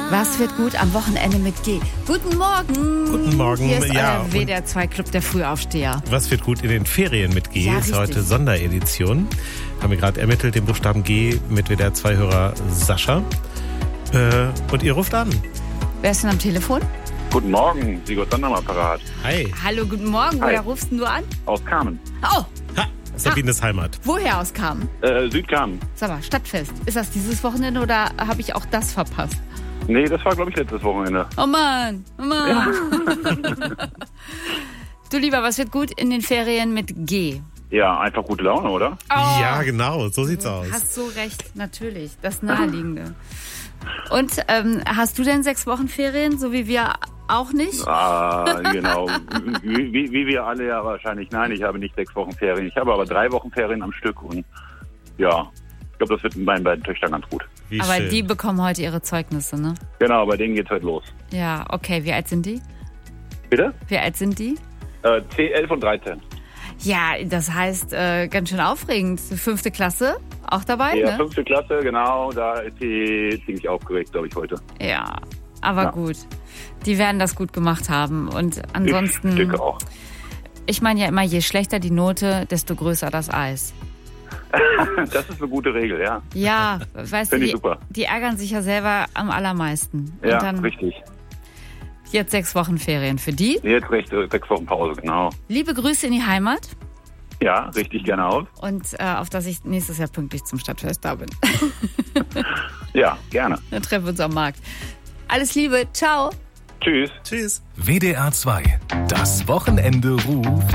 Was wird gut am Wochenende mit G? Guten Morgen. Guten Morgen. Hier ist Ja, euer WDR 2 Club der Frühaufsteher. Was wird gut in den Ferien mit G? Ja, ist richtig. heute Sonderedition. Haben wir gerade ermittelt, den Buchstaben G mit WDR 2-Hörer Sascha. Und ihr ruft an. Wer ist denn am Telefon? Guten Morgen, Sigurd Sander am Apparat. Hi. Hallo, guten Morgen. Hi. Woher rufst denn du an? Aus Kamen. Oh, Ha, Sabines Heimat. woher aus kam? Südkamen. Sag mal, Stadtfest. Ist das dieses Wochenende oder habe ich auch das verpasst? Nee, das war, glaube ich, letztes Wochenende. Oh Mann, oh Mann. Du Lieber, was wird gut in den Ferien mit G? Ja, einfach gute Laune, oder? Oh, Ja, genau, so sieht's aus. hast so recht, natürlich. Das Naheliegende. Und hast du denn 6 Wochen Ferien, so wie wir auch nicht? Ah, genau. Wie wir alle ja wahrscheinlich. Nein, ich habe nicht 6 Wochen Ferien. Ich habe aber 3 Wochen Ferien am Stück. Und ja, ich glaube, das wird mit meinen beiden Töchtern ganz gut. Wie Aber schön. die bekommen heute ihre Zeugnisse, ne? Genau, bei denen geht's heute los. Ja, okay. Wie alt sind die? Bitte? Wie alt sind die? 10, 11 und 13. Ja, das heißt, ganz schön aufregend. 5. Klasse, auch dabei, Ja, ne? 5. Klasse, genau. Da ist sie ziemlich aufgeregt, glaube ich, heute. Ja, aber Ja. gut. Die werden das gut gemacht haben. Und Ich ansonsten, denke auch. ich meine ja immer, je schlechter die Note, desto größer das Eis. Das ist eine gute Regel, ja. Ja, weißt du, Finde ich super. die ärgern sich ja selber am allermeisten. Und Ja, dann richtig. jetzt 6 Wochen Ferien für die. Jetzt recht 6 Wochen Pause, genau. Liebe Grüße in die Heimat Ja, richtig gerne aus. und auf dass ich nächstes Jahr pünktlich zum Stadtfest da bin. Ja, gerne. Dann treffen wir uns am Markt. Alles Liebe, ciao. Tschüss. Tschüss. WDR 2. Das Wochenende ruft.